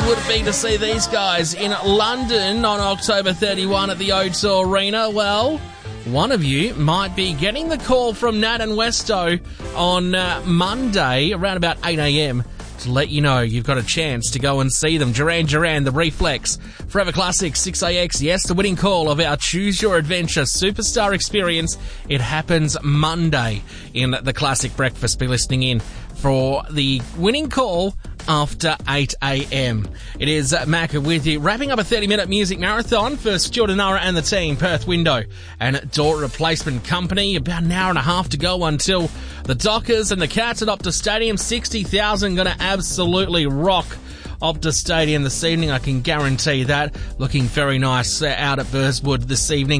would it be to see these guys in London on October 31 at the O2 Arena? Well, one of you might be getting the call from Nat and Westo on Monday around about 8 a.m. to let you know you've got a chance to go and see them. Duran Duran, The Reflex, Forever Classic, 6AX. Yes, the winning call of our Choose Your Adventure Superstar Experience. It happens Monday in the Classic Breakfast. Be listening in for the winning call after 8 a.m. It is Macca with you, wrapping up a 30-minute music marathon for Stuart and Nara and the team, Perth Window and Door Replacement Company. About an hour and a half to go until the Dockers and the Cats at Optus Stadium. 60,000 going to absolutely rock Optus Stadium this evening, I can guarantee that. Looking very nice out at Burswood this evening.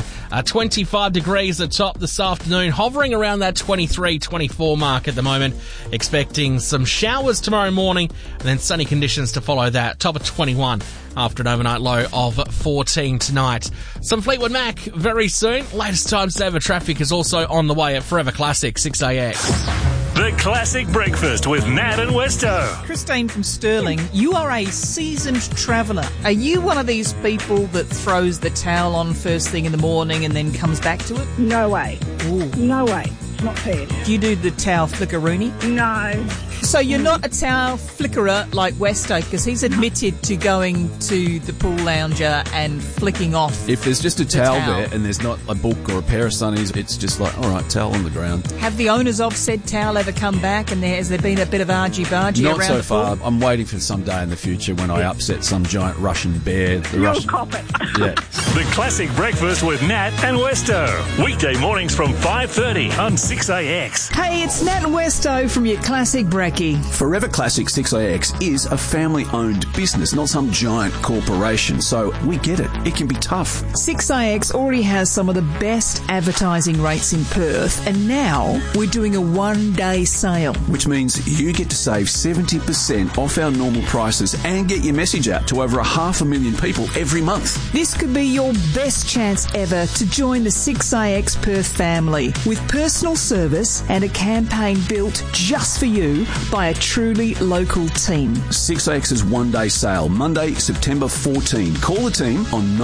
25 degrees at top this afternoon, hovering around that 23-24 mark at the moment. Expecting some showers tomorrow morning and then sunny conditions to follow that. Top of 21 after an overnight low of 14 tonight. Some Fleetwood Mac very soon. Latest times over traffic is also on the way at Forever Classic, 6AX. The Classic Breakfast with Nat and Westo. Christine from Stirling, you are a seasoned traveller. Are you one of these people that throws the towel on first thing in the morning and then comes back to it? No way. Ooh. No way. It's not fair. Do you do the towel flickeroony? No. So you're not a towel flickerer like Westo, because he's admitted to going to the pool lounger and flicking off. If there's just a towel there and there's not a book or a pair of sunnies, it's just like, all right, towel on the ground. Have the owners of said towel ever come back, and has there been a bit of argy-bargy around Not so the pool? far. I'm waiting for some day in the future when I upset some giant Russian bear. You'll cop it. Yeah. The Classic Breakfast with Nat and Westo. Weekday mornings from 5:30 on 6AX. Hey, it's Nat and Westo from your Classic Brekkie. Forever Classic 6AX is a family-owned business, not some giant corporation, so we get it. It can be tough. 6AX already has some of the best advertising rates in Perth, and now we're doing a one-day sale. Which means you get to save 70% off our normal prices and get your message out to over 500,000 people every month. This could be your best chance ever to join the 6AX Perth family with personal service and a campaign built just for you by a truly local team. 6AX's one-day sale, Monday, September 14. Call the team on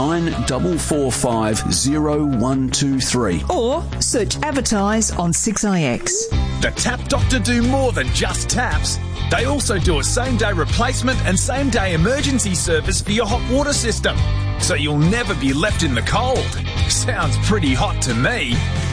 9445 0123. Or search advertise on 6AX. The Tap Doctor do more than just taps. They also do a same-day replacement and same-day emergency service for your hot water system, so you'll never be left in the cold. Sounds pretty hot to me.